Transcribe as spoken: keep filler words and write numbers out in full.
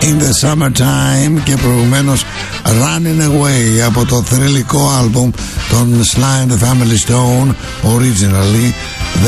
In the Summertime και προηγουμένως Running Away από το θρυλικό άλμπουμ των Sly and the Family Stone, originally